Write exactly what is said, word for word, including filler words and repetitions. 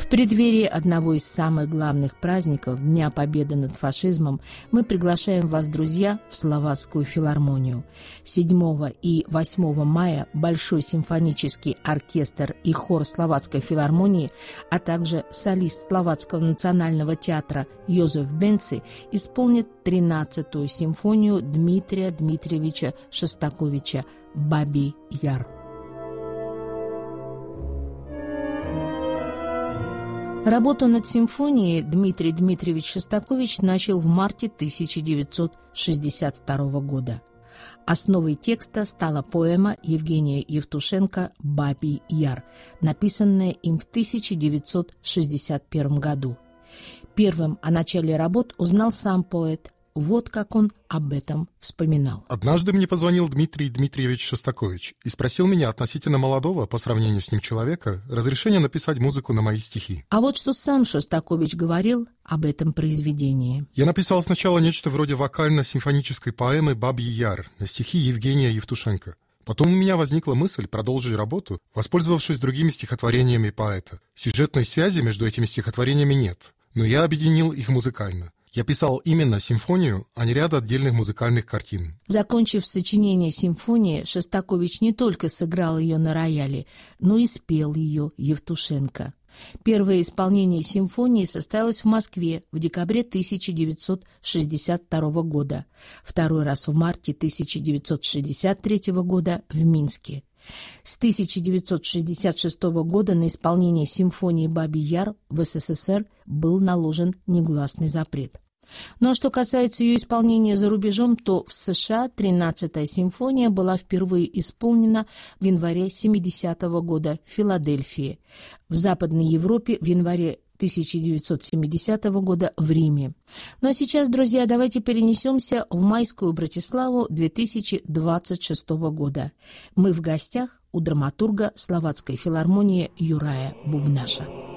преддверии одного из самых главных праздников Дня Победы над фашизмом мы приглашаем вас, друзья, в Словацкую филармонию. седьмого и восьмого мая Большой симфонический оркестр и хор Словацкой филармонии, а также солист Словацкого национального театра Йозеф Бенци исполнят тринадцатую симфонию Дмитрия Дмитриевича Шостаковича «Бабий Яр». Работу над симфонией Дмитрий Дмитриевич Шостакович начал в марте тысяча девятьсот шестьдесят второго года. Основой текста стала поэма Евгения Евтушенко «Бабий Яр», написанная им в тысяча девятьсот шестьдесят первом году. Первым о начале работ узнал сам поэт. Вот как он об этом вспоминал. «Однажды мне позвонил Дмитрий Дмитриевич Шостакович и спросил меня относительно молодого, по сравнению с ним человека, разрешения написать музыку на мои стихи. А вот что сам Шостакович говорил об этом произведении. Я написал сначала нечто вроде вокально-симфонической поэмы «Бабий Яр» на стихи Евгения Евтушенко. Потом у меня возникла мысль продолжить работу, воспользовавшись другими стихотворениями поэта. Сюжетной связи между этими стихотворениями нет, но я объединил их музыкально. Я писал именно симфонию, а не ряд отдельных музыкальных картин». Закончив сочинение симфонии, Шостакович не только сыграл ее на рояле, но и спел ее Евтушенко. Первое исполнение симфонии состоялось в Москве в декабре тысяча девятьсот шестьдесят второго года, второй раз в марте тысяча девятьсот шестьдесят третьего года в Минске. С тысяча девятьсот шестьдесят шестого года на исполнение симфонии «Бабий Яр» в СССР был наложен негласный запрет. Ну а что касается ее исполнения за рубежом, то в США тринадцатая симфония была впервые исполнена в январе семидесятого года в Филадельфии, в Западной Европе в январе тысяча девятьсот семидесятого года в Риме. Ну а сейчас, друзья, давайте перенесемся в майскую Братиславу две тысячи двадцать шестого года. Мы в гостях у драматурга Словацкой филармонии Юрая Бубнаша.